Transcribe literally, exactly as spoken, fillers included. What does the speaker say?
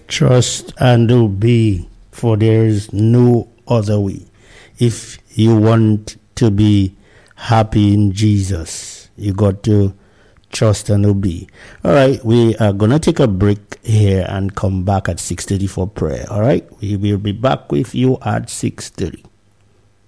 Trust and obey, for there is no other way. If you want to be happy in Jesus, you got to trust and obey. All right, we are going to take a break here and come back at six thirty for prayer. All right, we will be back with you at six thirty.